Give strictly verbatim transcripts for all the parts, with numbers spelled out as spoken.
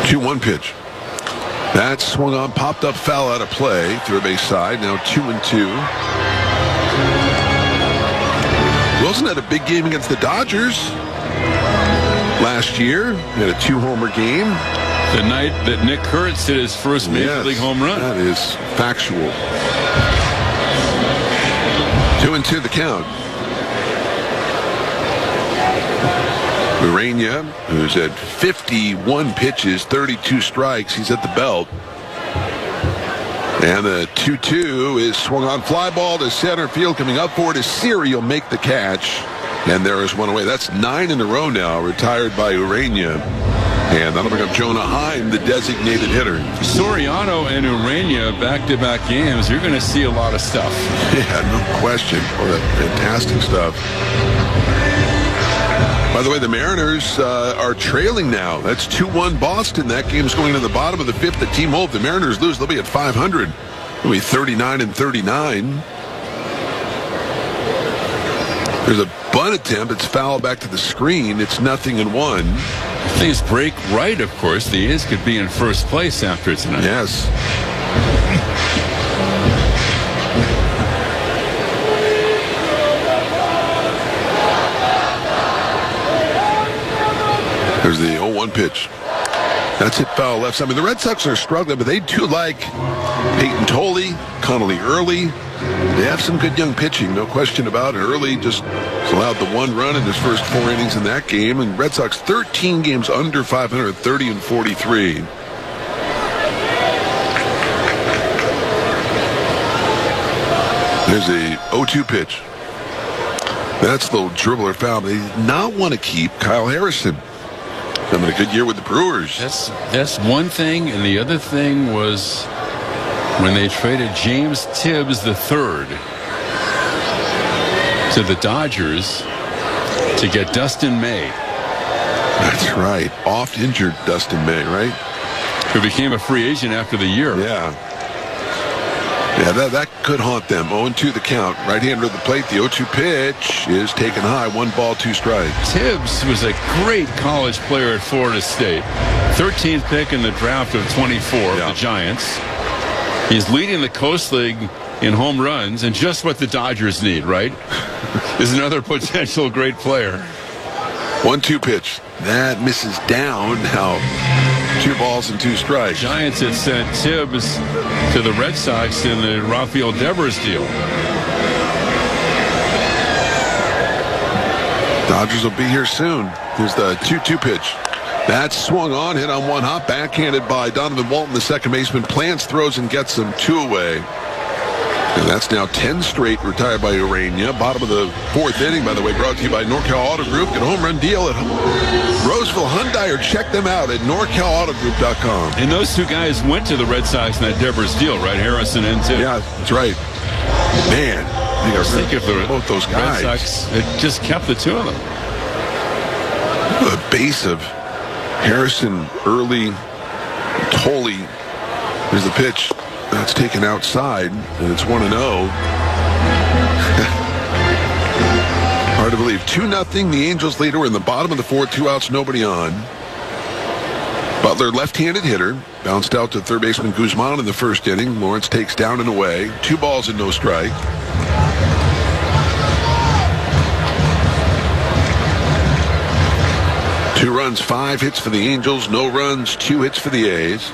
two one pitch. That swung on, popped up, foul out of play. Third base side, now two and two. Wilson had a big game against the Dodgers last year. He had a two-homer game. The night that Nick Kurtz hit his first Major yes, League home run. That is factual. Two and two the count. Urania, who's at fifty-one pitches, thirty-two strikes. He's at the belt. And the two two is swung on, fly ball to center field. Coming up for it is Siri. Will make the catch. And there is one away. That's nine in a row now, retired by Urania. And that'll bring up Jonah Heim, the designated hitter. Soriano and Urania back-to-back games. You're going to see a lot of stuff. Yeah, no question. Oh, that fantastic stuff. By the way, the Mariners uh, are trailing now. That's two one Boston. That game's going to the bottom of the fifth at T-Mobile. If the Mariners lose, they'll be at five hundred. They'll be thirty-nine and thirty-nine. There's a bunt attempt. It's foul back to the screen. It's nothing in one. If things break right, of course, the A's could be in first place after tonight. Yes. There's the oh one pitch. That's hit foul left side. I mean, the Red Sox are struggling, but they do like Peyton Tolley, Connolly Early. They have some good young pitching, no question about it. Early just allowed the one run in his first four innings in that game. And Red Sox thirteen games under five hundred, thirty and forty-three. There's a oh two pitch. That's the dribbler foul. They did not want to keep Kyle Harrison. Having a good year with the Brewers. That's that's one thing, and the other thing was when they traded James Tibbs the third to the Dodgers to get Dustin May. That's right. Oft injured Dustin May, right? Who became a free agent after the year. Yeah. Yeah, that, that could haunt them. oh and two the count. Right-hander at the plate. The oh two pitch is taken high. One ball, two strikes. Tibbs was a great college player at Florida State. thirteenth pick in the draft of twenty-four yeah. of the Giants. He's leading the Coast League in home runs, and just what the Dodgers need, right? Is another potential great player. one two pitch. That misses down. Now, two balls and two strikes. Giants had sent Tibbs to the Red Sox in the Rafael Devers deal. Dodgers will be here soon. Here's the two two pitch. That's swung on, hit on one hop, backhanded by Donovan Walton, the second baseman. Plants, throws, and gets them two away. And that's now ten straight retired by Urania. Bottom of the fourth inning, by the way, brought to you by NorCal Auto Group. Get a home run deal at Roseville Hyundai, or check them out at Norcal Auto Group dot com. And those two guys went to the Red Sox in that Devers deal, right? Harrison and Tibbs. Yeah, that's right. Man, I think, I think if the both those guys. Red Sox had just kept the two of them. The base of Harrison, Early, Tolley. There's the pitch. That's taken outside, and it's one and oh. Hard to believe. two nothing. The Angels leader. We're in the bottom of the fourth. Two outs, nobody on. Butler, left-handed hitter. Bounced out to third baseman Guzman in the first inning. Lawrence takes down and away. Two balls and no strike. Two runs, five hits for the Angels. No runs, two hits for the A's.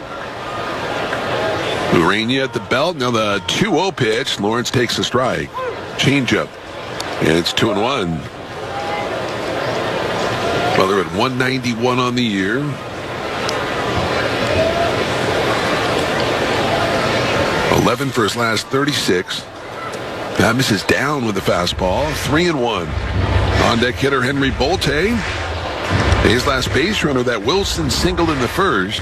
Urania at the belt. Now the two oh pitch. Lawrence takes a strike. Changeup. And it's two and one. Well, they're at one ninety-one on the year. eleven for his last thirty-six. That misses down with the fastball. Three and one. On deck hitter Henry Bolte. His last base runner, that Wilson singled in the first.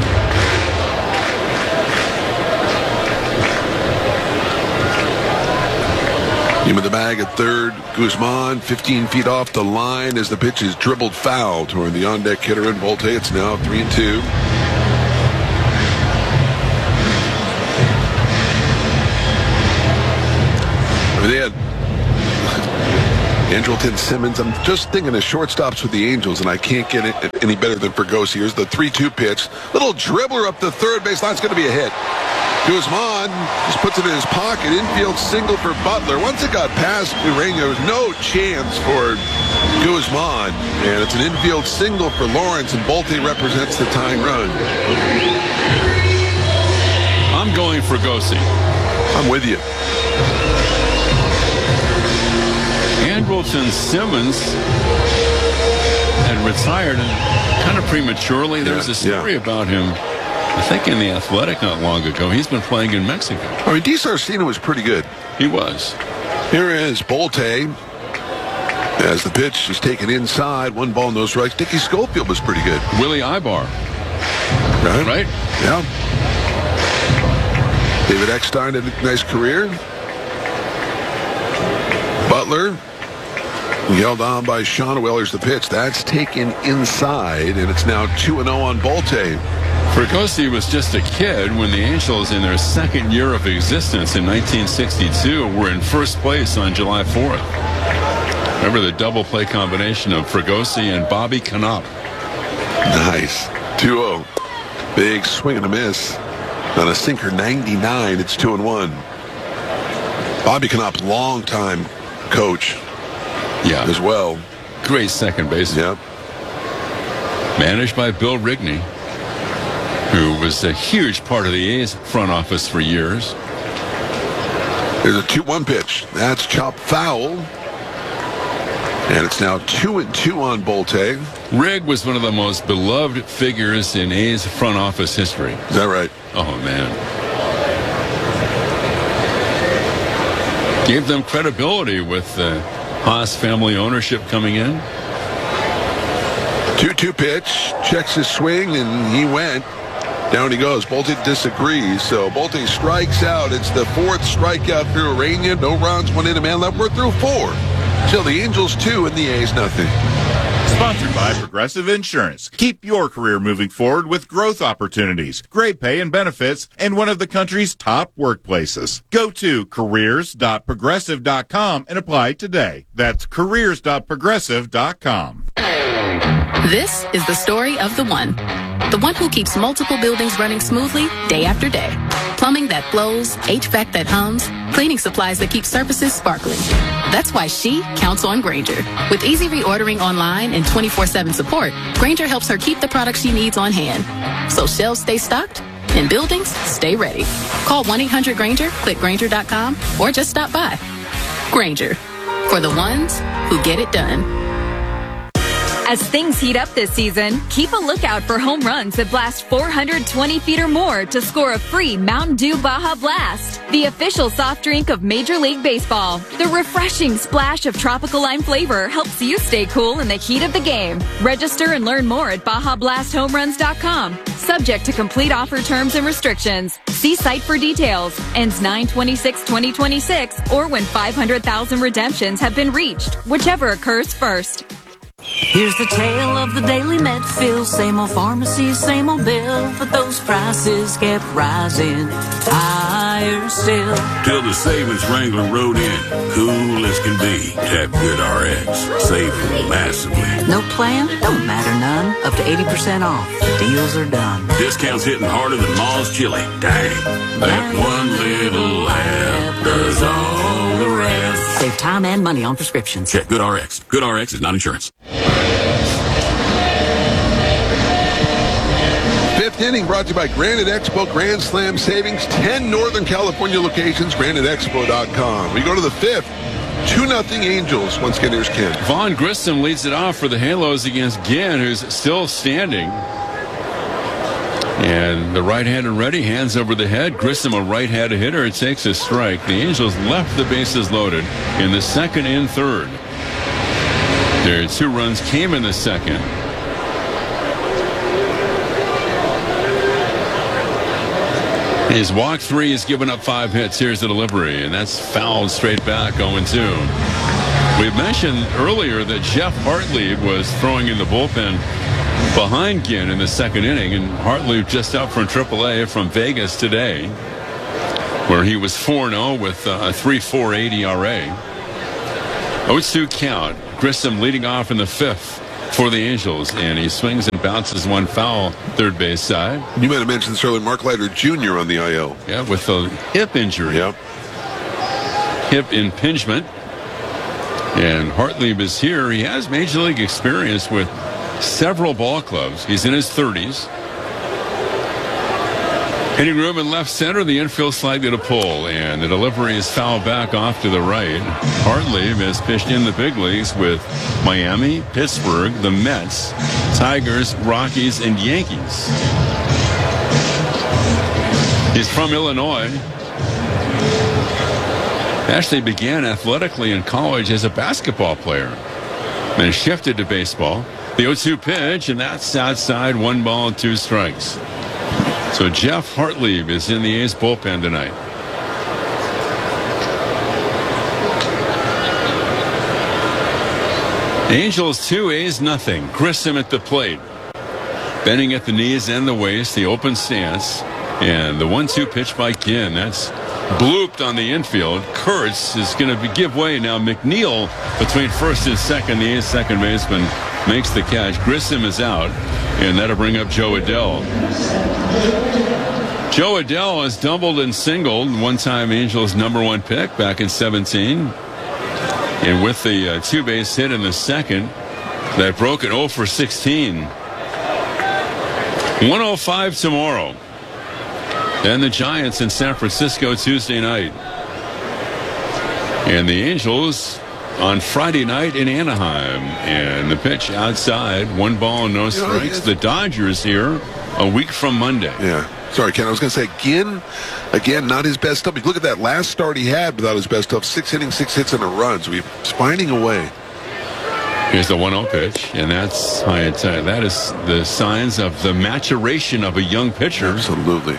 In with the bag at third. Guzman fifteen feet off the line as the pitch is dribbled foul toward the on-deck hitter in Volte. It's now three and two. I mean, they had Andrelton Simmons. I'm just thinking of shortstops with the Angels, and I can't get it any better than Fregosi. Here's the three two pitch. Little dribbler up the third base line. It's going to be a hit. Guzman just puts it in his pocket. Infield single for Butler. Once it got past Urania, there was no chance for Guzman. And it's an infield single for Lawrence, and Bolte represents the tying run. I'm going Fregosi. I'm with you. Andrelton Simmons had retired kind of prematurely. There was a story yeah. about him, I think in The Athletic not long ago. He's been playing in Mexico. I mean, DiSarcina was pretty good. He was. Here is Bolte as the pitch is taken inside. One ball, no strikes. Dickie Schofield was pretty good. Willie Ibar. Right? Right? Yeah. David Eckstein had a nice career. Butler held on by Sean Weller's the pitch. That's taken inside, and it's now two and oh on Bolte. Fregosi was just a kid when the Angels, in their second year of existence in nineteen sixty-two, were in first place on July fourth. Remember the double play combination of Fregosi and Bobby Knopp. Nice. two oh. Big swing and a miss. On a sinker ninety-nine, it's two and one. Bobby Knopp, long-time coach. Yeah. As well. Great second base. Yep. Managed by Bill Rigney, who was a huge part of the A's front office for years. There's a two one pitch. That's chopped foul. And it's now two and two on Bolte. Rigg was one of the most beloved figures in A's front office history. Is that right? Oh, man. Gave them credibility with the Haas family ownership coming in. two two pitch. Checks his swing, and he went. Down he goes. Bolte disagrees, so Bolte strikes out. It's the fourth strikeout for Urania. No runs, one in, a man left. We're through four. So the Angels two and the A's nothing. Sponsored by Progressive Insurance. Keep your career moving forward with growth opportunities, great pay and benefits, and one of the country's top workplaces. Go to careers dot progressive dot com and apply today. That's careers dot progressive dot com. This is the story of the one. The one who keeps multiple buildings running smoothly day after day. Plumbing that flows, H V A C that hums, cleaning supplies that keep surfaces sparkling. That's why she counts on Grainger. With easy reordering online and twenty-four seven support, Grainger helps her keep the products she needs on hand. So shelves stay stocked and buildings stay ready. Call one eight hundred Grainger, click Grainger dot com, or just stop by. Grainger, for the ones who get it done. As things heat up this season, keep a lookout for home runs that blast four hundred twenty feet or more to score a free Mountain Dew Baja Blast, the official soft drink of Major League Baseball. The refreshing splash of tropical lime flavor helps you stay cool in the heat of the game. Register and learn more at baja blast home runs dot com. Subject to complete offer terms and restrictions. See site for details. Ends nine twenty-six twenty twenty-six or when five hundred thousand redemptions have been reached, whichever occurs first. Here's the tale of the daily Medfield. Same old pharmacy, same old bill, but those prices kept rising higher still. Till the savings Wrangler rode in, cool as can be. Tap GoodRx, saving massively. No plan? Don't matter none. Up to eighty percent off. Deals are done. Discounts hitting harder than Ma's chili. Dang, that one little app does all the rest. Save time and money on prescriptions. Check GoodRx. GoodRx is not insurance. Fifth inning brought to you by Granite Expo Grand Slam Savings. ten Northern California locations, granite expo dot com. We go to the fifth. two nothing Angels. Once again, here's Ken. Vaughn Grissom leads it off for the Halos against Ginn, who's still standing. And the right-handed ready, hands over the head. Grissom, a right-handed hitter, it takes a strike. The Angels left the bases loaded in the second and third. Their two runs came in the second. His walk three has given up five hits. Here's the delivery, and that's fouled straight back, oh and two. We mentioned earlier that Jeff Hartley was throwing in the bullpen behind Ginn in the second inning, and Hartley just out from triple A from Vegas today, where he was four and oh with a three point four eight E R A. oh two count. Grissom leading off in the fifth for the Angels, and he swings and bounces one foul third base side. You might have mentioned this earlier, Mark Leiter Junior on the I L. Yeah, with a hip injury. Yep. Hip impingement. And Hartlieb is here. He has major league experience with several ball clubs. He's in his thirties. Hitting room in left center, the infield slightly to pull, and the delivery is fouled back off to the right. Hartlieb has pitched in the big leagues with Miami, Pittsburgh, the Mets, Tigers, Rockies, and Yankees. He's from Illinois. Actually began athletically in college as a basketball player, then shifted to baseball. The oh two pitch, and that's outside, one ball, two strikes. So Jeff Hartlieb is in the A's bullpen tonight. Angels two, A's nothing. Grissom at the plate. Bending at the knees and the waist, the open stance. And the one two pitch by Ginn. That's blooped on the infield. Kurtz is going to give way now. McNeil between first and second. The A's second baseman makes the catch. Grissom is out, and that'll bring up Joe Adell. Joe Adell has doubled and singled, one-time Angels number one pick back in seventeen. And with the uh, two-base hit in the second, that broke an oh for sixteen. one oh five tomorrow. And the Giants in San Francisco Tuesday night. And the Angels on Friday night in Anaheim. And the pitch outside, one ball, no strikes. The Dodgers here a week from Monday. Yeah. Sorry, Ken. I was going to say, Ginn, again, not his best stuff. Look at that last start he had without his best stuff. Six innings, six hits, and a run. So he's finding a way. Here's the one oh pitch, and that's high and tight. That is the signs of the maturation of a young pitcher. Absolutely.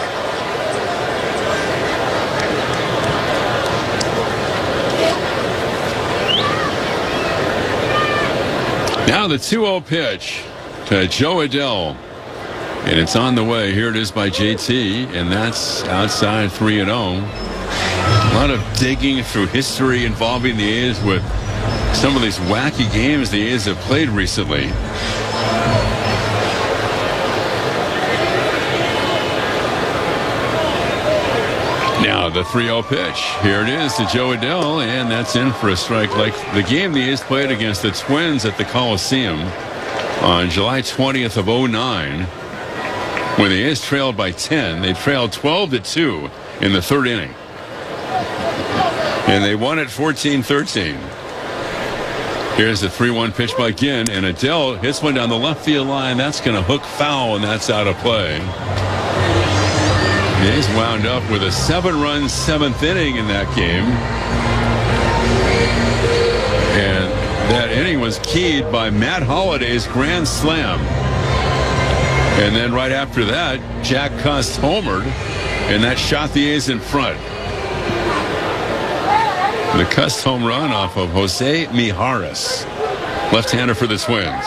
Now the two oh pitch to Joe Adell. And it's on the way. Here it is by J T, and that's outside three and oh. A lot of digging through history involving the A's with some of these wacky games the A's have played recently. Now the three oh pitch. Here it is to Joe Adell, and that's in for a strike. Like the game the A's played against the Twins at the Coliseum on July twentieth of oh nine. When the A's trailed by ten, they trailed twelve to two in the third inning. And they won it fourteen thirteen. Here's the three one pitch by Ginn, and Adell hits one down the left field line. That's going to hook foul, and that's out of play. The A's wound up with a seven-run seventh inning in that game. And that inning was keyed by Matt Holliday's grand slam. And then right after that, Jack Cust homered, and that shot the A's in front. The Cust home run off of Jose Mijares, left-hander for the Twins.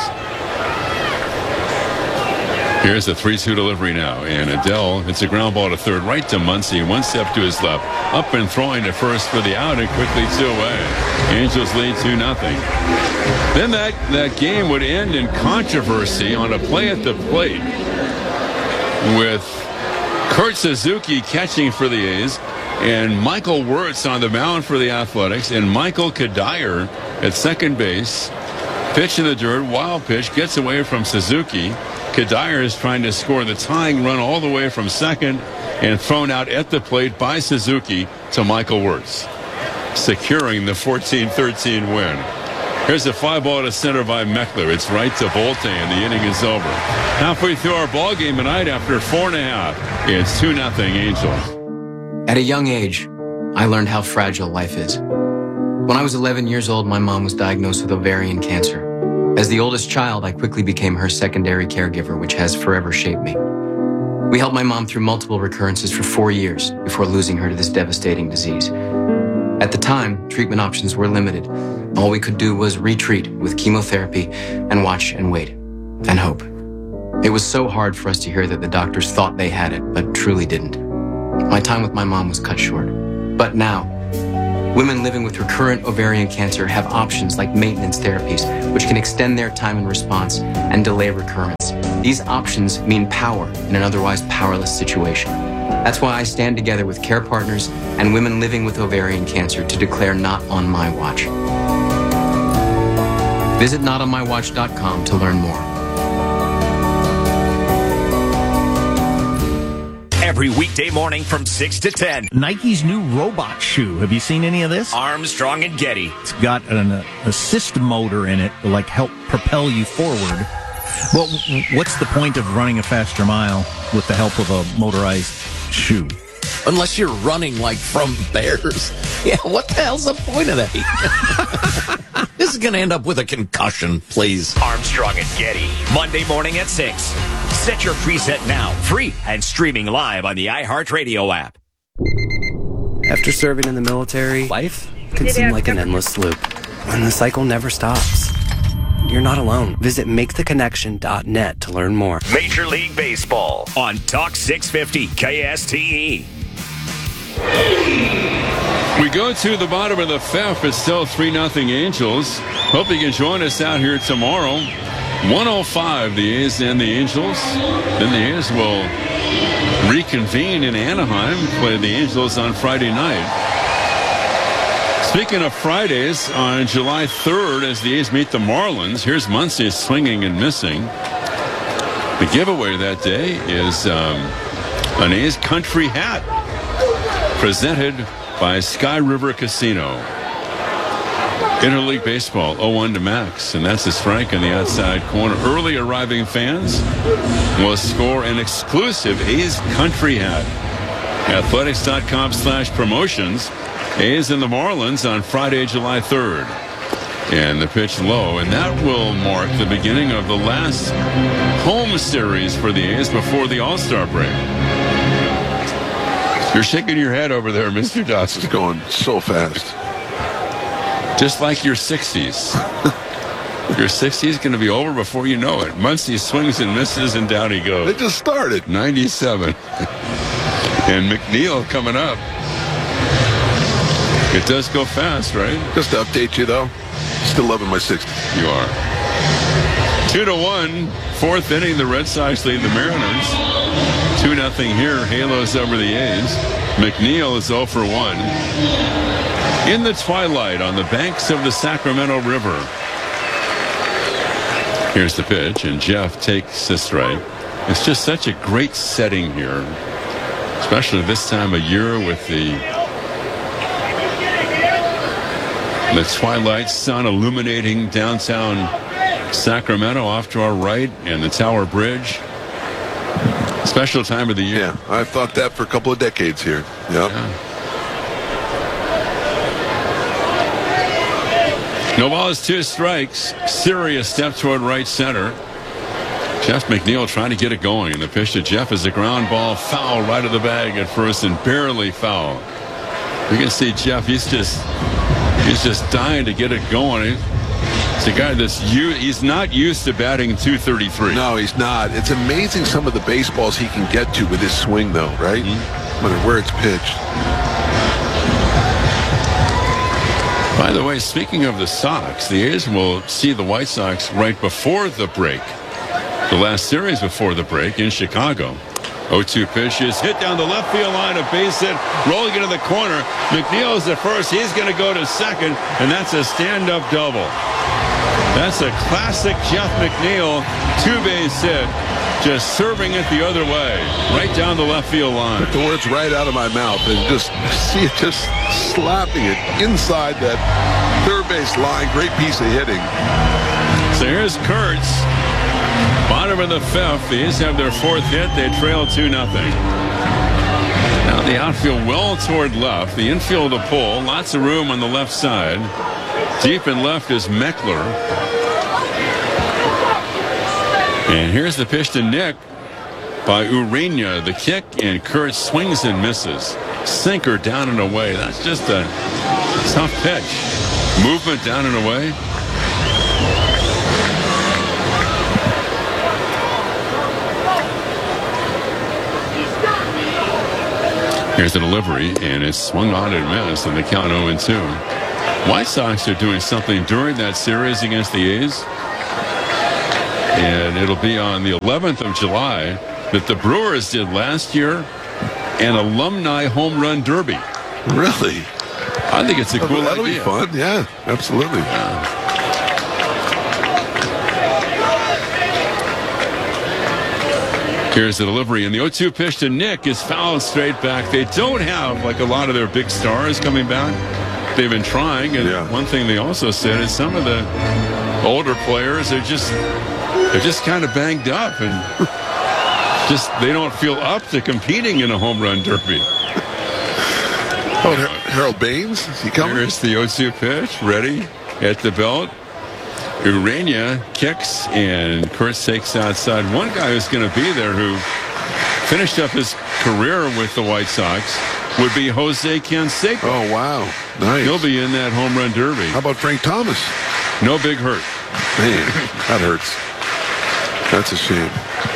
Here's the three two delivery now, and Adell hits a ground ball to third, right to Muncy, one step to his left, up and throwing to first for the out, and quickly two away. Angels lead two nothing. Then that, that game would end in controversy on a play at the plate with Kurt Suzuki catching for the A's and Michael Wirtz on the mound for the Athletics, and Michael Kadire at second base. Pitch in the dirt, wild pitch, gets away from Suzuki. Kadire is trying to score the tying run all the way from second, and thrown out at the plate by Suzuki to Michael Wirtz, securing the fourteen thirteen win. Here's a fly ball to center by Meckler. It's right to Volte, and the inning is over. Halfway through our ball game tonight, after four and a half, it's two nothing Angels. At a young age, I learned how fragile life is. When I was eleven years old, my mom was diagnosed with ovarian cancer. As the oldest child, I quickly became her secondary caregiver, which has forever shaped me. We helped my mom through multiple recurrences for four years before losing her to this devastating disease. At the time, treatment options were limited. All we could do was retreat with chemotherapy and watch and wait and hope. It was so hard for us to hear that the doctors thought they had it, but truly didn't. My time with my mom was cut short. But now, Women living with recurrent ovarian cancer have options like maintenance therapies, which can extend their time in response and delay recurrence. These options mean power in an otherwise powerless situation. That's why I stand together with care partners and women living with ovarian cancer to declare Not on My Watch. Visit not on my watch dot com to learn more. Every weekday morning from six to ten. Nike's new robot shoe. Have you seen any of this? Armstrong and Getty. It's got an uh, assist motor in it to like help propel you forward. Well, what's the point of running a faster mile with the help of a motorized shoe? Unless you're running like from bears. Yeah, what the hell's the point of that? This is going to end up with a concussion, please. Armstrong and Getty. Monday morning at six. Set your preset now. Free and streaming live on the iHeartRadio app. After serving in the military, life can seem like an endless loop. And the cycle never stops. You're not alone. Visit make the connection dot net to learn more. Major League Baseball on Talk six fifty K S T E. We go to the bottom of the fifth. It's still three nothing Angels. Hope you can join us out here tomorrow. one oh five, the A's and the Angels. Then the A's will reconvene in Anaheim, play the Angels on Friday night. Speaking of Fridays, on July third, as the A's meet the Marlins, here's Muncy swinging and missing. The giveaway that day is um, an A's country hat presented by Sky River Casino. Interleague Baseball, oh one to Max, and that's a strike in the outside corner. Early arriving fans will score an exclusive A's country hat. Athletics dot com slash promotions. A's and the Marlins on Friday, July third. And the pitch low, and that will mark the beginning of the last home series for the A's before the All-Star break. You're shaking your head over there, Mister Dawson. It's going so fast. Just like your sixties. Your sixties is going to be over before you know it. Muncy swings and misses, and down he goes. It just started. ninety-seven. And McNeil coming up. It does go fast, right? Just to update you, though, still loving my sixties. You are. Two to one, fourth inning, the Red Sox lead the Mariners. Two nothing here, Halos over the A's. McNeil is oh for one. In the twilight on the banks of the Sacramento River. Here's the pitch, and Jeff takes the strike. It's just such a great setting here, especially this time of year with the the twilight sun illuminating downtown Sacramento off to our right, and the Tower Bridge. Special time of the year. Yeah, I've thought that for a couple of decades here. Yep. Yeah. No balls, two strikes. Serious step toward right center. Jeff McNeil trying to get it going. And the pitch to Jeff is a ground ball, foul right of the bag at first, and barely foul. You can see Jeff, he's just he's just dying to get it going. It's a guy that's u- he's not used to batting two thirty-three. No, he's not. It's amazing some of the baseballs he can get to with his swing, though, right? Mm-hmm. No matter where it's pitched. By the way, speaking of the Sox, the A's will see the White Sox right before the break. The last series before the break in Chicago. oh two pitch is hit down the left field line, a base hit, rolling into the corner. McNeil is at first. He's going to go to second, and that's a stand-up double. That's a classic Jeff McNeil two-base hit, just serving it the other way, right down the left field line. Took the words right out of my mouth, and just see it just slapping it inside that third base line. Great piece of hitting. So here's Kurtz. Bottom of the fifth. The A's have their fourth hit. They trail two nothing. Now the outfield well toward left. The infield a pull. Lots of room on the left side. Deep in left is Meckler. And here's the pitch to Nick by Urena. The kick, and Kurtz swings and misses. Sinker down and away. That's just a tough pitch. Movement down and away. Here's the delivery, and it's swung on and missed, and the count oh and two. White Sox are doing something during that series against the A's, and it'll be on the eleventh of July that the Brewers did last year, an alumni home run derby. Really? I think it's a cool That'll idea. That'll be fun. Yeah, absolutely. Yeah. Here's the delivery, and the oh two pitch to Nick is fouled straight back. They don't have, like, a lot of their big stars coming back. They've been trying, and yeah. one thing they also said is some of the older players are just, they're just kind of banged up, and just, they don't feel up to competing in a home run derby. Oh, Har- Harold Baines, is he coming? Here's the oh two pitch, ready at the belt. Urania kicks, and Kurtz takes outside. One guy who's going to be there who finished up his career with the White Sox would be Jose Canseco. Oh, wow. Nice. He'll be in that home run derby. How about Frank Thomas? No big hurt. Man, that hurts. That's a shame.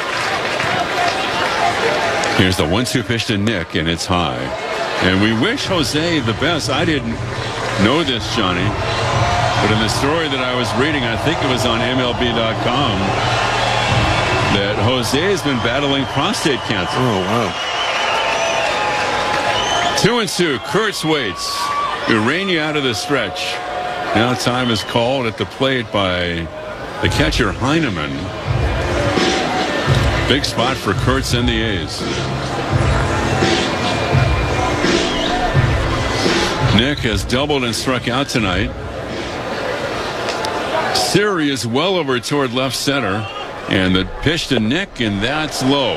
Here's the one two pitch to Nick, and it's high. And we wish Jose the best. I didn't know this, Johnny. But in the story that I was reading, I think it was on M L B dot com, that Jose has been battling prostate cancer. Oh, wow. Two and two. Kurtz waits. Urania out of the stretch. Now time is called at the plate by the catcher Heineman. Big spot for Kurtz and the A's. Nick has doubled and struck out tonight. Siri is well over toward left center, and the pitch to Nick, and that's low.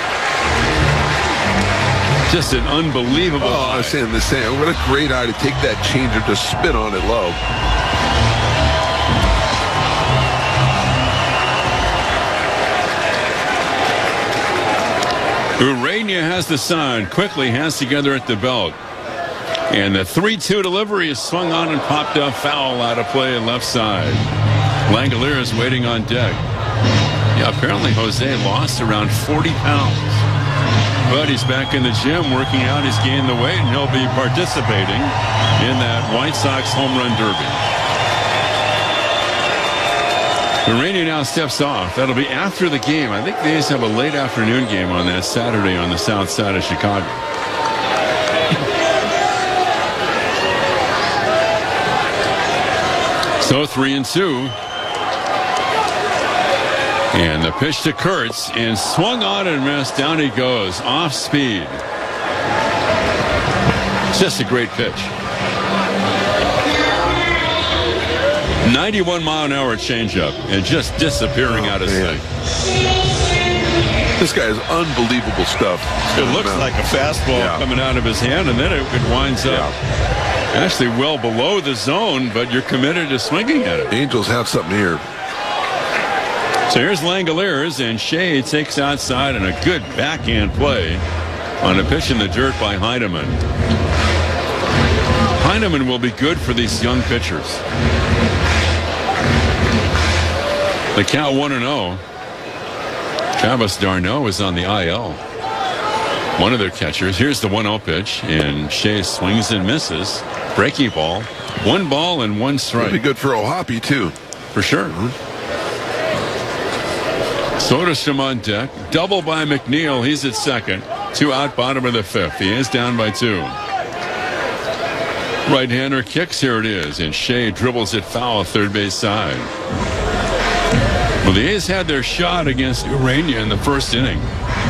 Just an unbelievable. Oh, I was saying the same. What a great eye to take that changer to spin on it low. Urania has the sign, quickly hands together at the belt. And the three two delivery is swung on and popped up, foul out of play left side. Langolier is waiting on deck. Yeah, apparently Jose lost around forty pounds. But he's back in the gym working out. He's gained the weight, and he'll be participating in that White Sox home run derby. Urania now steps off. That'll be after the game. I think the A's have a late afternoon game on that Saturday on the south side of Chicago. So three and two. And the pitch to Kurtz, and swung on and missed. Down he goes, off speed. Just a great pitch. ninety-one mile an hour changeup, and just disappearing oh, out of man. sight. This guy is unbelievable stuff. It looks like a fastball yeah. coming out of his hand, and then it, it winds up yeah. actually well below the zone, but you're committed to swinging at it. Angels have something here. So here's Langoliers, and Shea takes outside, and a good backhand play on a pitch in the dirt by Heineman. Heineman will be good for these young pitchers. The count one and oh. Travis d'Arnaud is on the I L. One of their catchers. Here's the one oh pitch, and Shea swings and misses. Breaking ball. One ball and one strike. That'd be good for O'Hoppe, too. For sure. Mm-hmm. Soderstrom on deck. Double by McNeil. He's at second. Two out, bottom of the fifth. He is down by two. Right-hander kicks. Here it is. And Shea dribbles it foul third base side. Well, the A's had their shot against Urania in the first inning.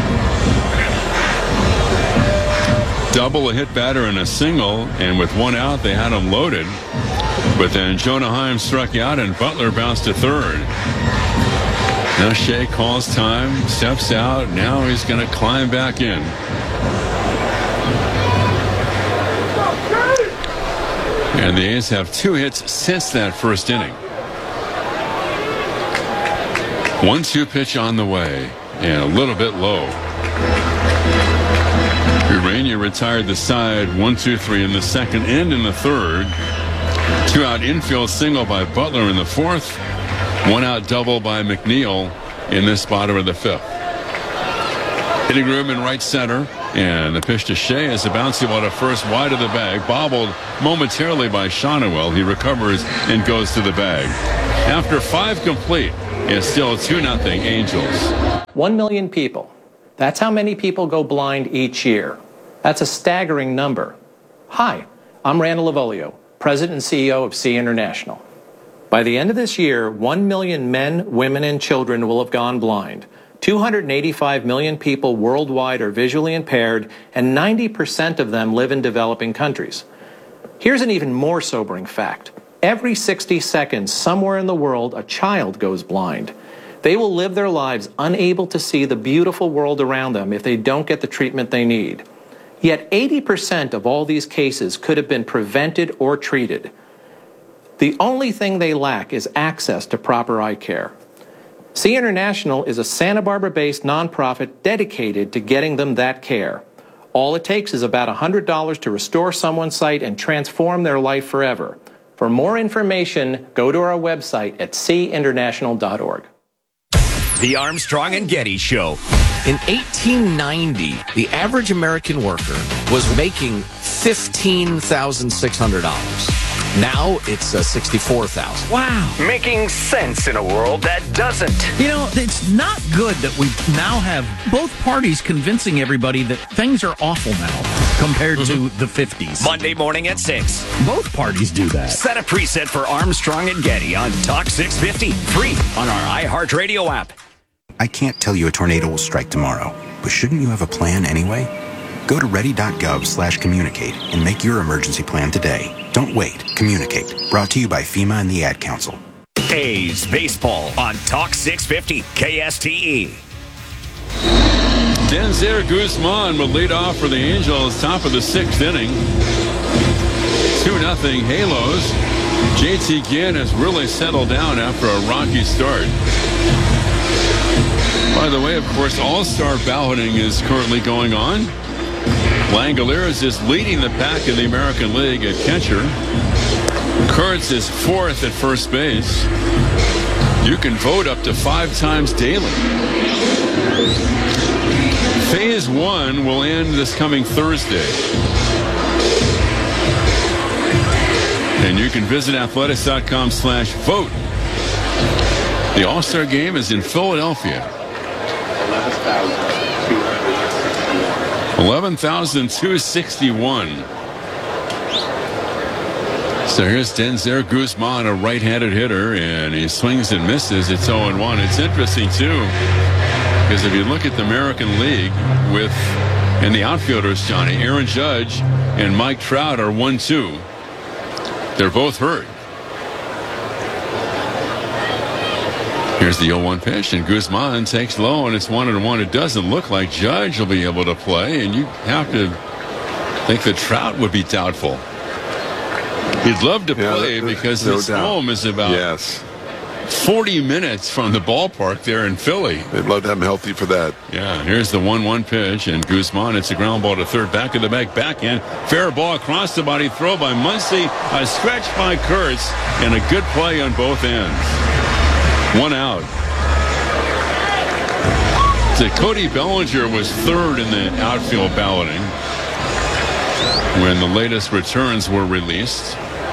Double, a hit batter, and a single. And with one out, they had him loaded. But then Jonah Heim struck out, and Butler bounced to third. Now Shea calls time, steps out. Now he's going to climb back in. And the A's have two hits since that first inning. one two pitch on the way, and a little bit low. Urania retired the side, one two three in the second and in the third. Two out infield single by Butler in the fourth. One out double by McNeil in this bottom of the fifth. Hitting room in right center. And the pitch to Shea is a bouncy ball to first, wide of the bag. Bobbled momentarily by Shonowell. He recovers and goes to the bag. After five complete, it's still two nothing Angels. One million people. That's how many people go blind each year. That's a staggering number. Hi, I'm Randall Lavolio, President and C E O of Sea International. By the end of this year, one million men, women, and children will have gone blind. two hundred eighty-five million people worldwide are visually impaired, and ninety percent of them live in developing countries. Here's an even more sobering fact. Every sixty seconds, somewhere in the world, a child goes blind. They will live their lives unable to see the beautiful world around them if they don't get the treatment they need. Yet eighty percent of all these cases could have been prevented or treated. The only thing they lack is access to proper eye care. Sea International is a Santa Barbara-based nonprofit dedicated to getting them that care. All it takes is about one hundred dollars to restore someone's sight and transform their life forever. For more information, go to our website at sea international dot org. The Armstrong and Getty Show. In eighteen ninety, the average American worker was making fifteen thousand six hundred dollars. Now it's uh, sixty-four thousand dollars. Wow. Making sense in a world that doesn't. You know, it's not good that we now have both parties convincing everybody that things are awful now compared mm-hmm. to the fifties. Monday morning at six. Both parties do that. Set a preset for Armstrong and Getty on Talk six fifty, free on our iHeartRadio app. I can't tell you a tornado will strike tomorrow, but shouldn't you have a plan anyway? Go to ready.gov slash communicate and make your emergency plan today. Don't wait. Communicate. Brought to you by FEMA and the Ad Council. A's Baseball on Talk six fifty K S T E. Denzer Guzman will lead off for the Angels, top of the sixth inning. two nothing Halos. J T Ginn has really settled down after a rocky start. By the way, of course, all-star balloting is currently going on. Langoliers is leading the pack in the American League at catcher. Kurtz is fourth at first base. You can vote up to five times daily. Phase one will end this coming Thursday. And you can visit athletics.com slash vote. The All-Star Game is in Philadelphia. eleven thousand two hundred sixty-one. So here's Denzer Guzman, a right-handed hitter, and he swings and misses. It's oh and one. It's interesting, too, because if you look at the American League with, and the outfielders, Johnny, Aaron Judge and Mike Trout are one two. They're both hurt. Here's the oh one pitch, and Guzman takes low, and it's one and one. It doesn't look like Judge will be able to play, and you have to think that Trout would be doubtful. He'd love to play yeah, because no his doubt. home is about yes. forty minutes from the ballpark there in Philly. They'd love to have him healthy for that. Yeah, here's the one one pitch, and Guzman, it's a ground ball to third, back of the back, backhand. Fair ball across the body, throw by Muncy, a stretch by Kurtz, and a good play on both ends. One out. So Cody Bellinger was third in the outfield balloting when the latest returns were released.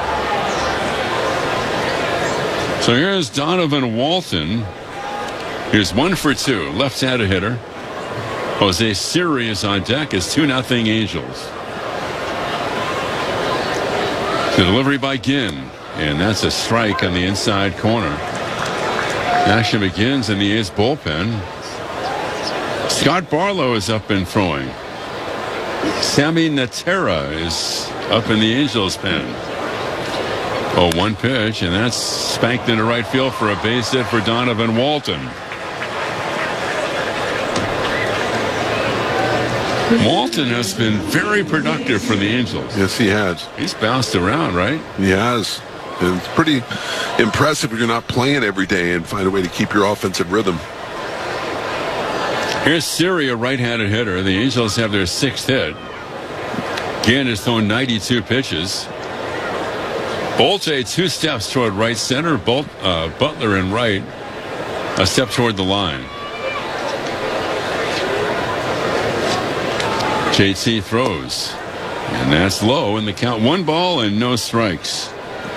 So here's Donovan Walton. Here's one for two. Left-handed hitter. Jose Siri is on deck. It's two nothing Angels. The delivery by Ginn. And that's a strike on the inside corner. Action begins in the A's bullpen. Scott Barlow is up and throwing. Sammy Natera is up in the Angels pen. Oh, one pitch, and that's spanked into right field for a base hit for Donovan Walton. Walton has been very productive for the Angels. Yes, he has. He's bounced around, right? He has. And it's pretty impressive if you're not playing every day and find a way to keep your offensive rhythm. Here's Siri, a right-handed hitter. The Angels have their sixth hit. Ginn has thrown ninety-two pitches. Bolte two steps toward right center. Bolt, uh, Butler in right. A step toward the line. J T throws. And that's low in the count. One ball and no strikes.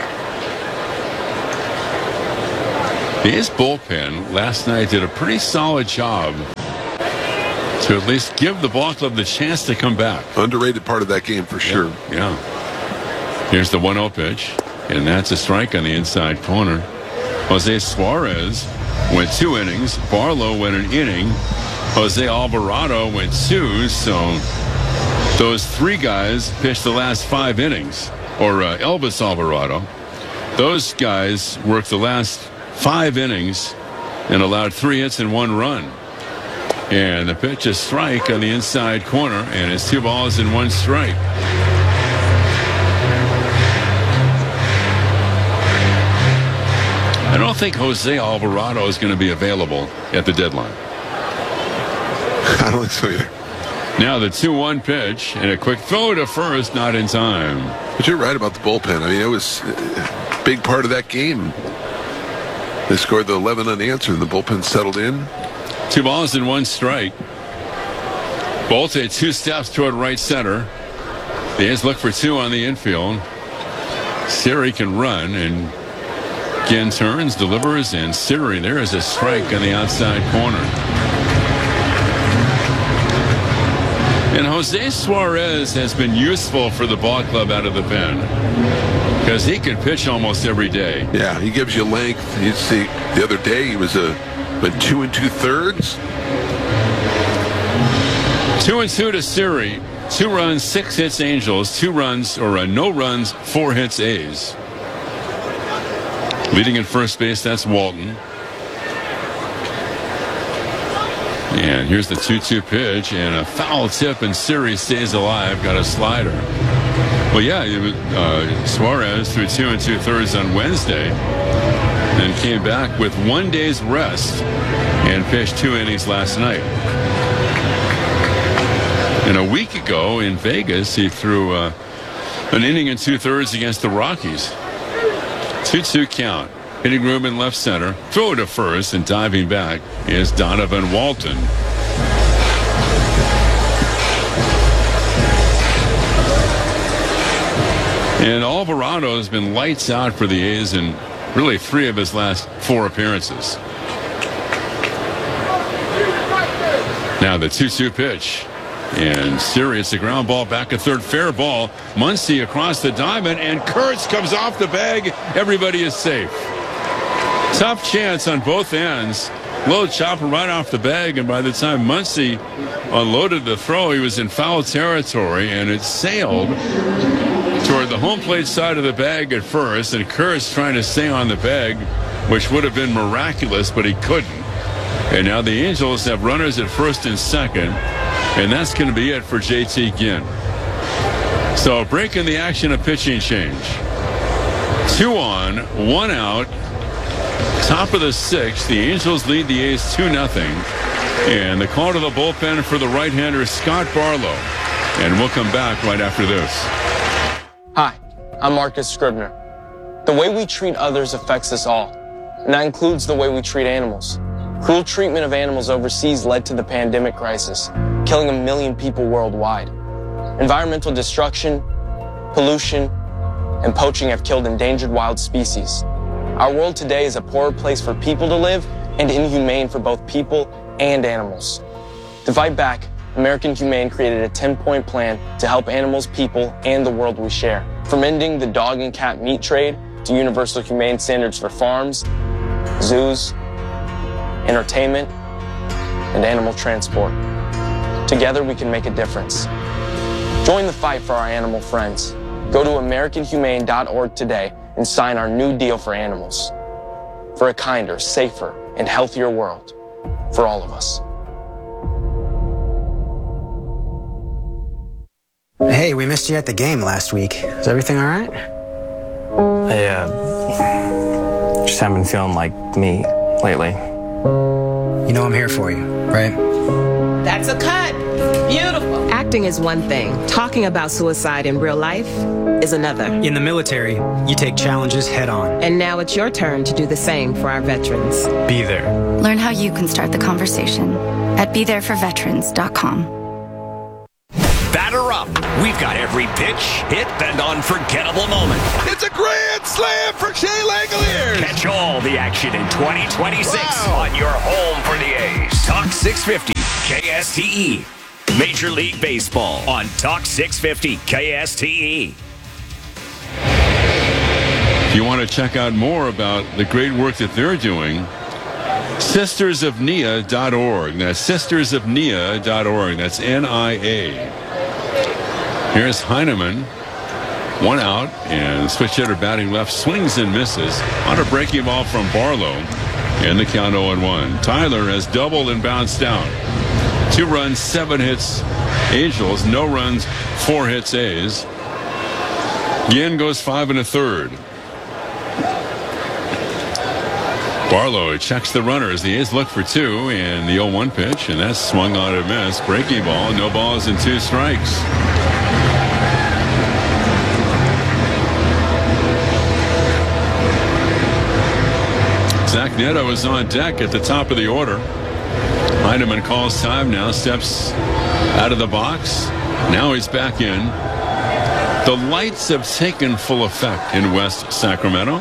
His bullpen last night did a pretty solid job to at least give the ball club the chance to come back. Underrated part of that game for sure. Yeah. yeah. Here's the one oh pitch, and that's a strike on the inside corner. Jose Suarez went two innings. Barlow went an inning. Jose Alvarado went two. So those three guys pitched the last five innings. Or uh, Elvis Alvarado. Those guys worked the last five innings and allowed three hits and one run. And the pitch is strike on the inside corner, and it's two balls and one strike. I don't think Jose Alvarado is going to be available at the deadline. I don't think so either. Now the two one pitch and a quick throw to first, not in time. But you're right about the bullpen. I mean, it was a big part of that game. They scored the eleven unanswered, and the bullpen settled in. Two balls and one strike. Bolte two steps toward right center. The A's look for two on the infield. Siri can run, and again turns, delivers, and Siri, there is a strike on the outside corner. And Jose Suarez has been useful for the ball club out of the pen because he can pitch almost every day. Yeah, he gives you length. You see, the other day he was a went two and two thirds. Two and two to Siri. Two runs, six hits Angels. Two runs, or uh, no runs, four hits A's. Leading at first base, that's Walton. And here's the two two pitch and a foul tip, and Siri stays alive. Got a slider. Well, yeah, it was, uh, Suarez threw two and two thirds on Wednesday, and came back with one day's rest and pitched two innings last night. And a week ago in Vegas, he threw uh, an inning and two thirds against the Rockies. two two count. Hitting room in left center. Throw to first, and diving back is Donovan Walton. And Alvarado has been lights out for the A's in really three of his last four appearances. Now the two two pitch. And Sirius, a ground ball back at third, fair ball. Muncy across the diamond, and Kurtz comes off the bag. Everybody is safe. Tough chance on both ends. Low chopper right off the bag, and by the time Muncy unloaded the throw, he was in foul territory, and it sailed toward the home plate side of the bag at first, and Kurtz trying to stay on the bag, which would have been miraculous, but he couldn't. And now the Angels have runners at first and second, and that's going to be it for J T Ginn. So a break in the action, a pitching change. Two on, one out. Top of the sixth, the Angels lead the A's two nothing. And the call to the bullpen for the right-hander, Scott Barlow. And we'll come back right after this. Hi, I'm Marcus Scribner. The way we treat others affects us all, and that includes the way we treat animals. Cruel treatment of animals overseas led to the pandemic crisis, killing a million people worldwide. Environmental destruction, pollution, and poaching have killed endangered wild species. Our world today is a poorer place for people to live and inhumane for both people and animals. To fight back, American Humane created a ten-point plan to help animals, people, and the world we share. From ending the dog and cat meat trade to universal humane standards for farms, zoos, entertainment, and animal transport. Together we can make a difference. Join the fight for our animal friends. Go to American Humane dot org today and sign our new deal for animals. For a kinder, safer, and healthier world for all of us. Hey, we missed you at the game last week. Is everything all right? I, uh, just haven't been feeling like me lately. You know I'm here for you, right? That's a cut. Beautiful. Acting is one thing. Talking about suicide in real life is another. In the military, you take challenges head on. And now it's your turn to do the same for our veterans. Be there. Learn how you can start the conversation at be there for veterans dot com. runner-up. We've got every pitch, hit, and unforgettable moment. It's a grand slam for Shea Langoliers. Catch all the action in twenty twenty-six Wow. on your home for the A's. Talk six fifty K S T E. Major League Baseball on Talk six fifty K S T E. If you want to check out more about the great work that they're doing, sisters of nia dot org. That's sisters of nia dot org. That's N I A. Here's Heineman. One out, and switch hitter batting left, swings and misses on a breaking ball from Barlow, and the count oh and one. Tyler has doubled and bounced out. Two runs, seven hits, Angels. No runs, four hits, A's. Yin goes five and a third. Barlow checks the runners. The A's look for two, and the oh one pitch, and that's swung on and missed. Breaking ball, no balls and two strikes. Zach Neto is on deck at the top of the order. Heineman calls time now, steps out of the box. Now he's back in. The lights have taken full effect in West Sacramento.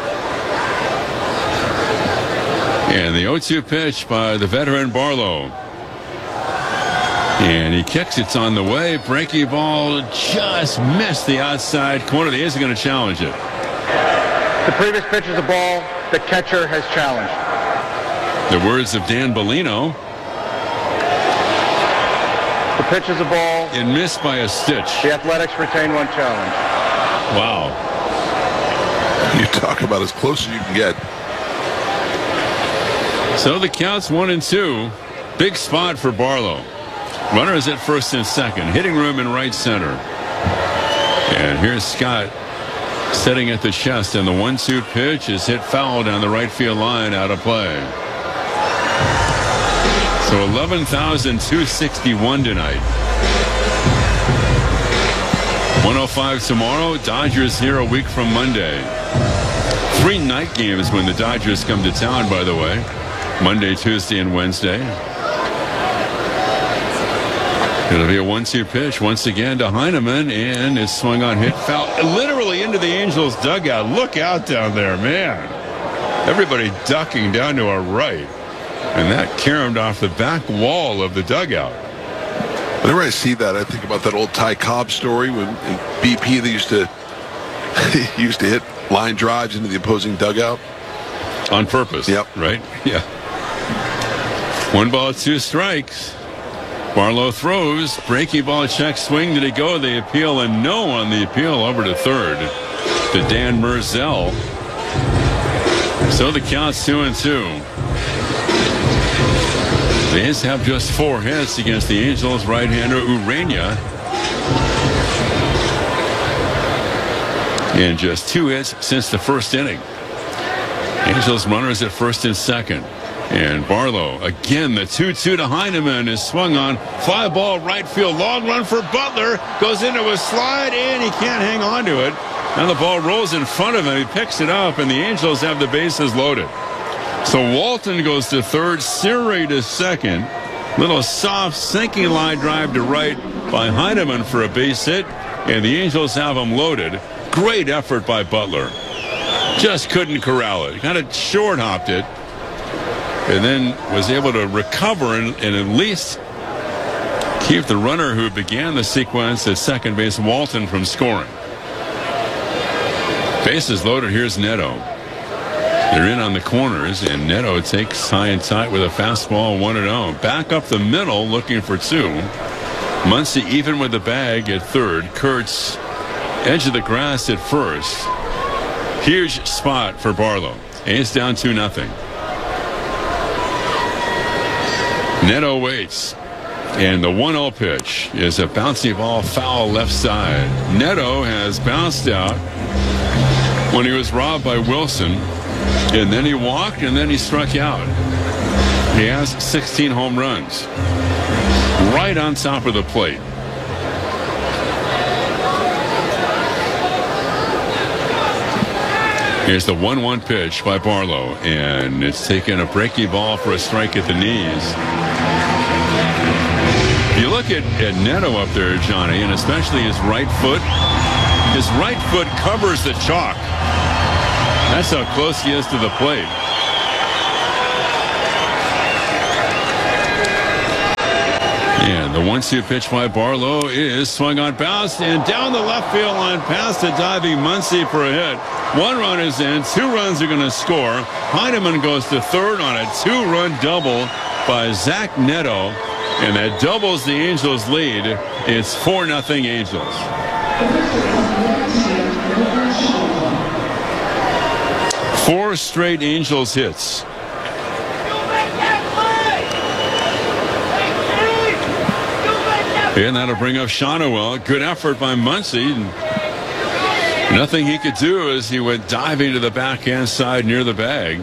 And the oh two pitch by the veteran Barlow. And he kicks, it's on the way. Breaking ball just missed the outside corner. The A's are going to challenge it. The previous pitch is a ball the catcher has challenged. The words of Dan Bellino. The pitch is a ball. And missed by a stitch. The Athletics retain one challenge. Wow. You talk about as close as you can get. So the count's one and two. Big spot for Barlow. Runners at first and second. Hitting room in right center. And here's Scott setting at the chest, and the one two pitch is hit foul down the right field line, out of play. So eleven thousand two hundred sixty-one tonight. one oh five tomorrow. Dodgers here a week from Monday. Three night games when the Dodgers come to town, by the way. Monday, Tuesday, and Wednesday. It'll be a one two pitch once again to Heineman, and it's swung on, hit foul, literally into the Angels dugout. Look out down there, man. Everybody ducking down to our right. And that caromed off the back wall of the dugout. Whenever I see that, I think about that old Ty Cobb story when in B P they used to he used to hit line drives into the opposing dugout. On purpose. Yep. Right? Yeah. One ball, two strikes. Barlow throws. Breaking ball, check, swing. Did it go? They appeal, and no on the appeal over to third to Dan Merzel. So the count's two and two. The A's have just four hits against the Angels right-hander Urania. And just two hits since the first inning. Angels runners at first and second. And Barlow, again, the two two to Heineman is swung on. Fly ball, right field, long run for Butler. Goes into a slide, and he can't hang on to it. Now the ball rolls in front of him. He picks it up, and the Angels have the bases loaded. So Walton goes to third, Siri to second. Little soft sinking line drive to right by Heineman for a base hit, and the Angels have him loaded. Great effort by Butler. Just couldn't corral it. Kind of short hopped it, and then was able to recover and, and at least keep the runner who began the sequence at second base, Walton, from scoring. Bases loaded. Here's Neto. They're in on the corners, and Neto takes high and tight with a fastball, one and oh. Back up the middle, looking for two. Muncy even with the bag at third. Kurtz, edge of the grass at first. Huge spot for Barlow. A's down two nothing. Neto waits, and the one oh pitch is a bouncy ball, foul left side. Neto has bounced out when he was robbed by Wilson, and then he walked, and then he struck out. He has sixteen home runs right on top of the plate. Here's the one one pitch by Barlow, and it's taken a breaky ball for a strike at the knees. If you look look at, at Neto up there, Johnny, and especially his right foot. His right foot covers the chalk. That's how close he is to the plate. And the one two pitch by Barlow is swung on, bounced, and down the left field line past the diving Muncy for a hit. One run is in. Two runs are going to score. Heineman goes to third on a two-run double by Zach Neto, and that doubles the Angels' lead. It's four nothing Angels. Four straight Angels hits. And that'll bring up Shawnuel. Good effort by Muncy. Nothing he could do as he went diving to the backhand side near the bag.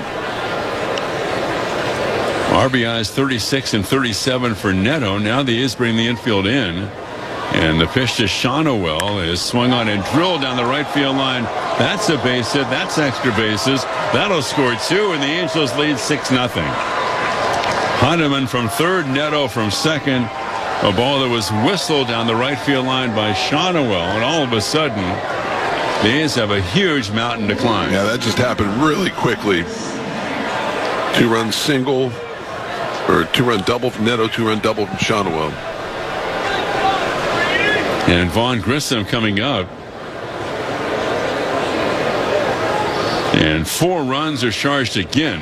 R B Is thirty-six and thirty-seven for Neto. Now the A's bring the infield in. And the pitch to Shawnuel is swung on and drilled down the right field line. That's a base hit. That's extra bases. That'll score two, and the Angels lead six nothing. Heineman from third, Neto from second. A ball that was whistled down the right field line by Shawnuel, and all of a sudden, the A's have a huge mountain to climb. Yeah, that just happened really quickly. Two-run single, or two-run double from Neto, two-run double from Shawnuel. And Vaughn Grissom coming up. And four runs are charged again.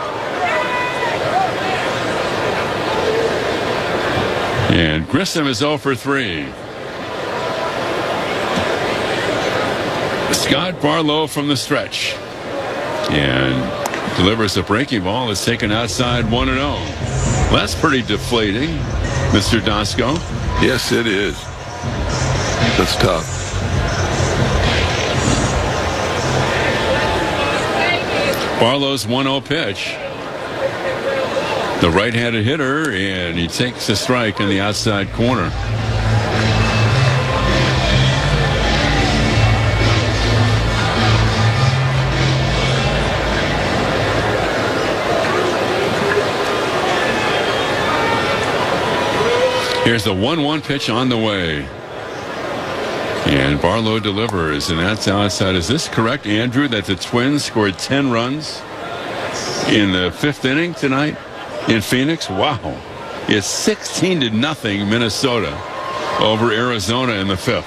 And Grissom is oh for three. Scott Barlow from the stretch. And delivers a breaking ball. It's taken outside one and oh. That's pretty deflating, Mister Dosko. Yes, it is. That's tough. Barlow's one oh pitch. The right-handed hitter, and he takes a strike in the outside corner. Here's the one one pitch on the way. And Barlow delivers, and that's outside. Is this correct, Andrew, that the Twins scored ten runs in the fifth inning tonight in Phoenix? Wow. It's sixteen to nothing Minnesota over Arizona in the fifth.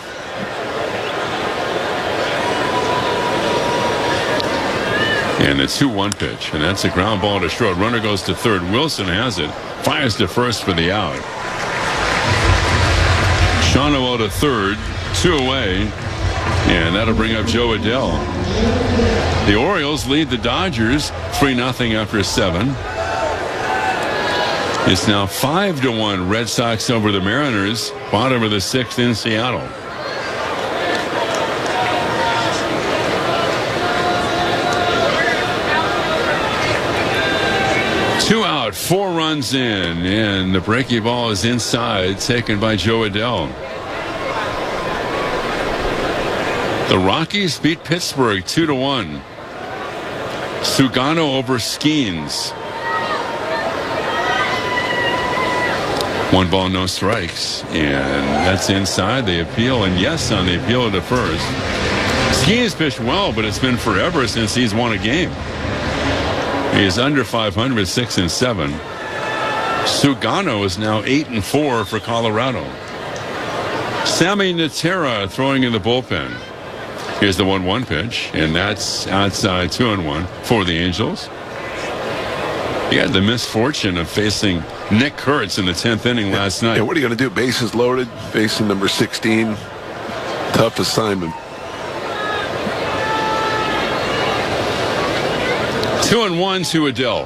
And the two one pitch, and that's a ground ball to short. Runner goes to third. Wilson has it. Fires to first for the out. Shawnuel to third. Two away. And that'll bring up Joe Adell. The Orioles lead the Dodgers three nothing after seven. It's now five to one Red Sox over the Mariners, bottom of the sixth in Seattle. Two out, four runs in, and the breaking ball is inside, taken by Joe Adell. The Rockies beat Pittsburgh two to one. Sugano over Skeens. One ball, no strikes, and that's inside. They appeal, and yes, on the appeal to first. Skeens pitched well, but it's been forever since he's won a game. He is under five hundred, six and seven. Sugano is now eight and four for Colorado. Sammy Natera throwing in the bullpen. Here's the one one pitch, and that's outside two and one for the Angels. He had the misfortune of facing Nick Kurtz in the tenth inning last night. Yeah, what are you going to do? Bases loaded, facing number sixteen. Tough assignment. Two and one to Adell.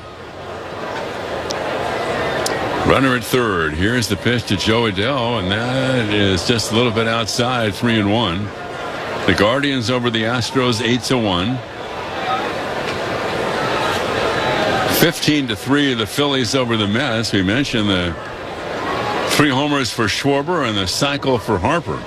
Runner at third. Here's the pitch to Joe Adell, and that is just a little bit outside, three and one. The Guardians over the Astros, eight to one. fifteen to three, the Phillies over the Mets. We mentioned the three homers for Schwarber and the cycle for Harper.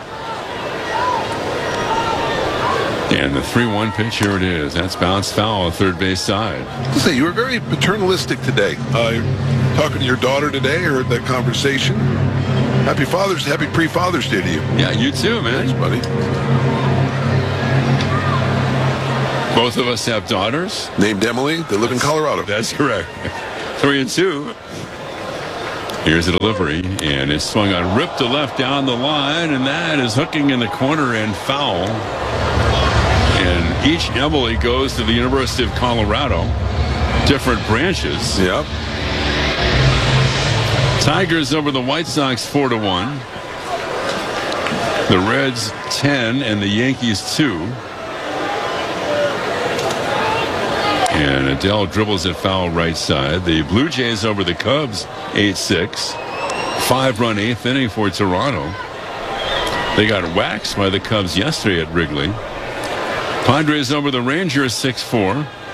And the three one pitch, here it is. That's bounced foul, third base side. Say, you were very paternalistic today. Uh, talking to your daughter today, or that conversation. Happy Father's Happy pre-Father's Day to you. Yeah, you too, man. Thanks, buddy. Both of us have daughters. Named Emily. They live in Colorado. That's correct. Three and two. Here's a delivery, and it's swung on, ripped to left down the line, and that is hooking in the corner and foul. And each Emily goes to the University of Colorado. Different branches. Yep. Tigers over the White Sox four to one. The Reds ten and the Yankees two. And Adele dribbles at foul right side. The Blue Jays over the Cubs eight six. Five-run eighth inning for Toronto. They got waxed by the Cubs yesterday at Wrigley. Padres over the Rangers six four.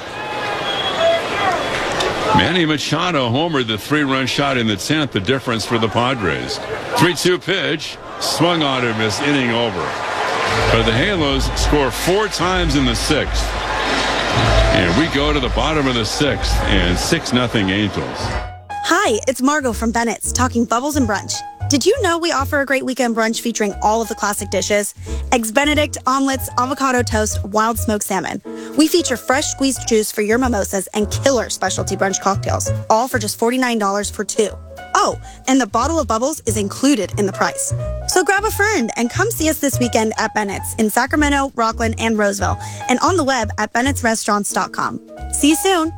Manny Machado homered the three-run shot in the tenth, the difference for the Padres. three two pitch, swung on him as inning over. But the Halos score four times in the sixth. And we go to the bottom of the sixth, and six nothing Angels. Hi, it's Margot from Bennett's, talking Bubbles and Brunch. Did you know we offer a great weekend brunch featuring all of the classic dishes? Eggs Benedict, omelets, avocado toast, wild smoked salmon. We feature fresh squeezed juice for your mimosas and killer specialty brunch cocktails, all for just forty-nine dollars for two. Oh, and the bottle of Bubbles is included in the price. So grab a friend and come see us this weekend at Bennett's in Sacramento, Rockland, and Roseville, and on the web at bennetts restaurants dot com. See you soon.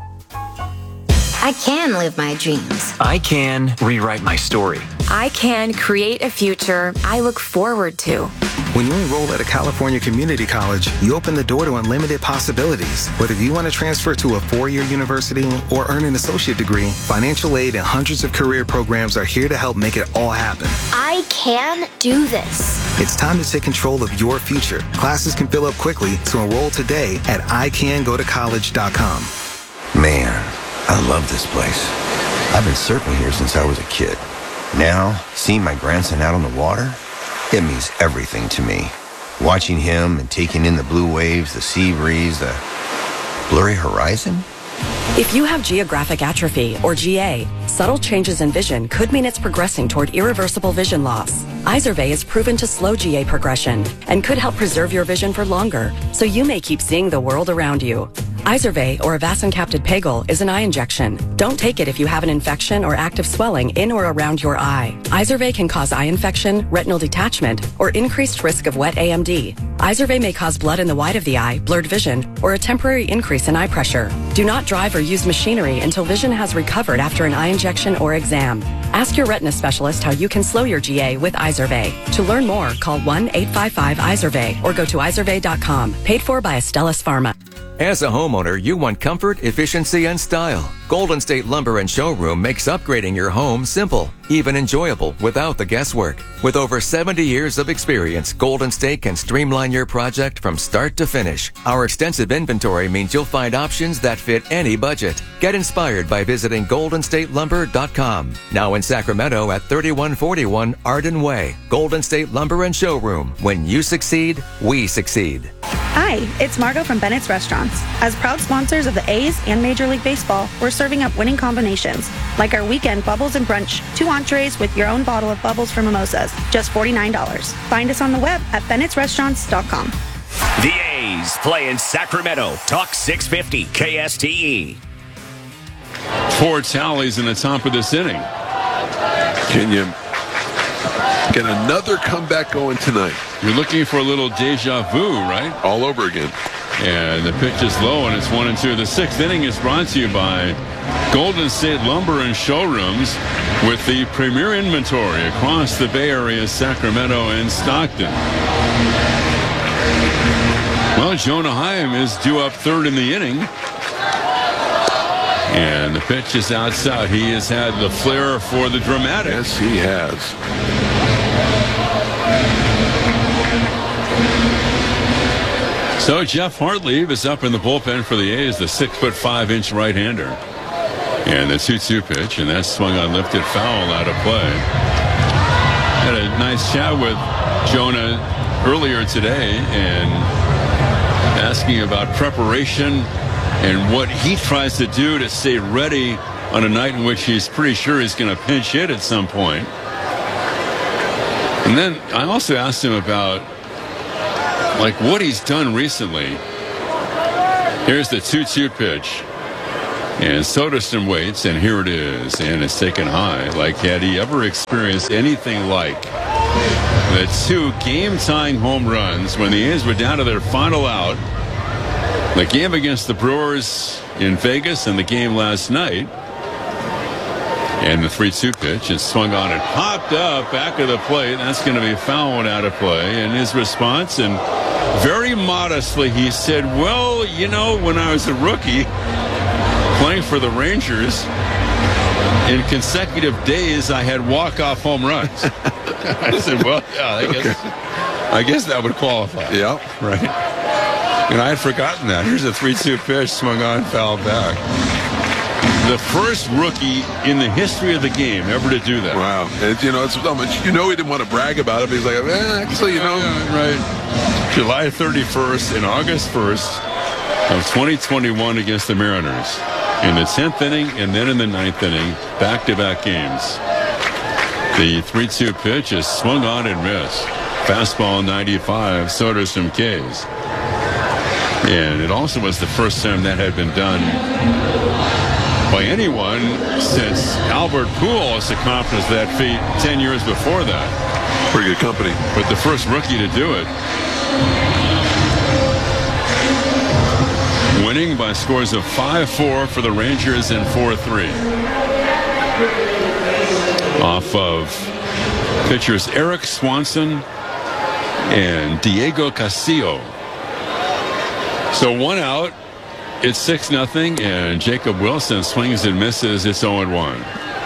I can live my dreams. I can rewrite my story. I can create a future I look forward to. When you enroll at a California community college, you open the door to unlimited possibilities. Whether you want to transfer to a four-year university or earn an associate degree, financial aid and hundreds of career programs are here to help make it all happen. I can do this. It's time to take control of your future. Classes can fill up quickly, so enroll today at I can go to college dot com. Man, I love this place. I've been surfing here since I was a kid. Now, seeing my grandson out on the water, it means everything to me. Watching him and taking in the blue waves, the sea breeze, the blurry horizon. If you have geographic atrophy, or G A, subtle changes in vision could mean it's progressing toward irreversible vision loss. Izervay is proven to slow G A progression and could help preserve your vision for longer, so you may keep seeing the world around you. Izervay, or avacincaptad pegol, is an eye injection. Don't take it if you have an infection or active swelling in or around your eye. Izervay can cause eye infection, retinal detachment, or increased risk of wet A M D. Izervay may cause blood in the white of the eye, blurred vision, or a temporary increase in eye pressure. Do not drive or use machinery until vision has recovered after an eye injection or exam. Ask your retina specialist how you can slow your G A with Izervay. To learn more, call one eight five five Izervay or go to izervay dot com. Paid for by Astellas Pharma. As a homeowner, you want comfort, efficiency, and style. Golden State Lumber and Showroom makes upgrading your home simple, even enjoyable, without the guesswork. With over seventy years of experience, Golden State can streamline your project from start to finish. Our extensive inventory means you'll find options that fit any budget. Get inspired by visiting golden state lumber dot com. Now in Sacramento at thirty-one forty-one Arden Way. Golden State Lumber and Showroom. When you succeed, we succeed. Hi, it's Margot from Bennett's Restaurants. As proud sponsors of the A's and Major League Baseball, we're serving up winning combinations, like our weekend Bubbles and Brunch, two entrees with your own bottle of Bubbles for mimosas, just forty-nine dollars. Find us on the web at bennetts restaurants dot com. The A's play in Sacramento. Talk six fifty K S T E. Four tallies in the top of this inning. Can you get another comeback going tonight? You're looking for a little deja vu, right? All over again. And the pitch is low, and it's one and two. The sixth inning is brought to you by Golden State Lumber and Showrooms, with the premier inventory across the Bay Area, Sacramento, and Stockton. Well, Jonah Heim is due up third in the inning. And the pitch is outside. He has had the flair for the dramatic. Yes, he has. So Jeff Hartlieb is up in the bullpen for the A's, the six foot five inch right-hander. And the two two pitch, and that's swung on, lifted, foul, out of play. Had a nice chat with Jonah earlier today and asking about preparation and what he tries to do to stay ready on a night in which he's pretty sure he's going to pinch hit at some point. And then I also asked him about, like, what he's done recently. Here's the two two pitch. And Soderstrom waits, and here it is. And it's taken high. Like, had he ever experienced anything like the two game-tying home runs when the A's were down to their final out? The game against the Brewers in Vegas and the game last night. And the three two pitch is swung on and popped up back of the plate. That's going to be fouled out of play. And his response, and very modestly, he said, well, you know, when I was a rookie playing for the Rangers, in consecutive days, I had walk-off home runs. I said, well, yeah, I guess, okay. I guess that would qualify. Yeah. Right. And I had forgotten that. Here's a three two pitch, swung on, fouled back. The first rookie in the history of the game ever to do that. Wow. And, you know, it's so much, you know, he didn't want to brag about it, but he's like, eh, actually, you know. Yeah, right. July thirty-first and August first of twenty twenty-one against the Mariners. In the tenth inning and then in the ninth inning, back-to-back games. The three two pitch is swung on and missed. Fastball ninety-five, Soderstrom K's. And it also was the first time that had been done by anyone since Albert Pujols accomplished that feat ten years before that. Pretty good company. But the first rookie to do it. Winning by scores of five four for the Rangers and four three. Off of pitchers Eric Swanson and Diego Castillo. So one out, it's six nothing, and Jacob Wilson swings and misses. It's oh and one.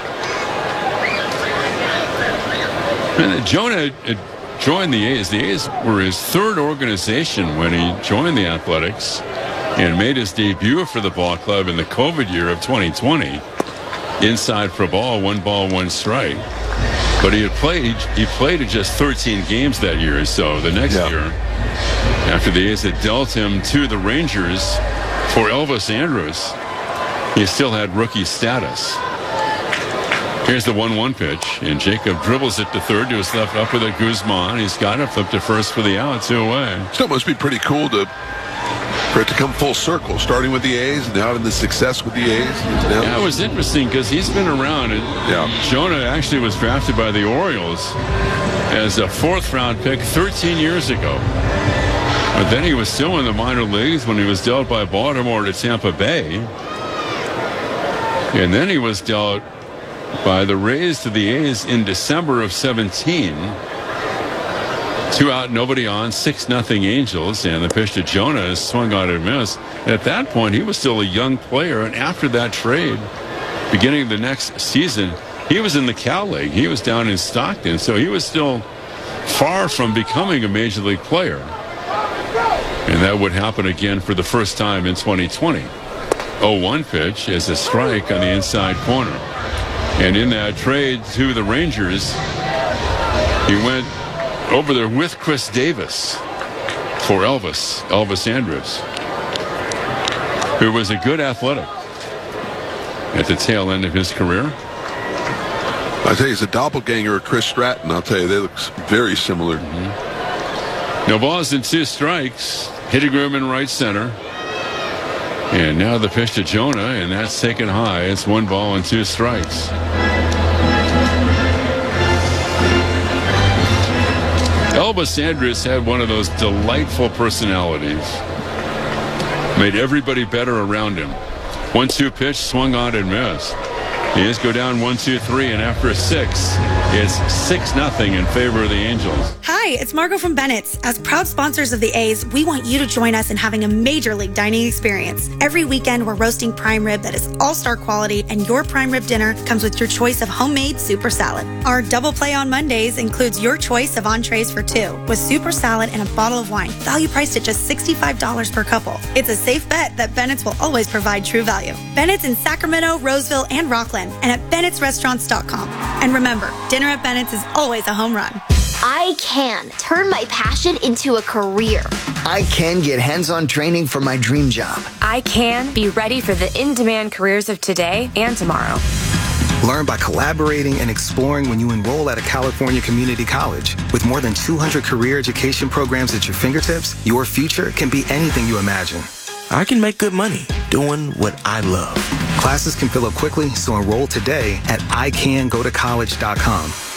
And Jonah had joined the A's. The A's were his third organization when he joined the Athletics and made his debut for the ball club in the COVID year of twenty twenty. Inside for ball, one ball, one strike. But he had played, he played in just thirteen games that year. So the next yeah. year, after the A's had dealt him to the Rangers for Elvis Andrus, he still had rookie status. Here's the one one pitch, and Jacob dribbles it to third to his left up with a Guzman. He's got it, flipped to first for the out, two away. So it must be pretty cool to for it to come full circle, starting with the A's, now in the success with the A's. Now yeah, it was interesting because he's been around. And yeah. Jonah actually was drafted by the Orioles as a fourth-round pick thirteen years ago. But then he was still in the minor leagues when he was dealt by Baltimore to Tampa Bay. And then he was dealt by the Rays to the A's in December of seventeen. Two out, nobody on, six nothing Angels, and the pitch to Jonah is swung on and missed. At that point, he was still a young player, and after that trade, beginning of the next season, he was in the Cal League. He was down in Stockton, so he was still far from becoming a major league player. And that would happen again for the first time in twenty twenty. oh one pitch is a strike on the inside corner. And in that trade to the Rangers, he went over there with Chris Davis for Elvis, Elvis Andrus, who was a good athletic at the tail end of his career. I tell you, he's a doppelganger of Chris Stratton. I'll tell you, they look very similar. Mm-hmm. No balls and two strikes, hitting room in right center. And now the pitch to Jonah, and that's taken high. It's one ball and two strikes. Elvis Andrus had one of those delightful personalities. Made everybody better around him. one two pitch, swung on and missed. The A's go down one two three, and after a six, it's six nothing in favor of the Angels. Hi, it's Margot from Bennett's. As proud sponsors of the A's, we want you to join us in having a major league dining experience. Every weekend, we're roasting prime rib that is all-star quality, and your prime rib dinner comes with your choice of homemade super salad. Our double play on Mondays includes your choice of entrees for two, with super salad and a bottle of wine, value priced at just sixty-five dollars per couple. It's a safe bet that Bennett's will always provide true value. Bennett's in Sacramento, Roseville, and Rockland, and at Bennett's Restaurants dot com. And remember, dinner at Bennett's is always a home run. I can turn my passion into a career. I can get hands-on training for my dream job. I can be ready for the in-demand careers of today and tomorrow. Learn by collaborating and exploring when you enroll at a California community college. With more than two hundred career education programs at your fingertips, your future can be anything you imagine. I can make good money doing what I love. Classes can fill up quickly, so enroll today at I can go to college dot com.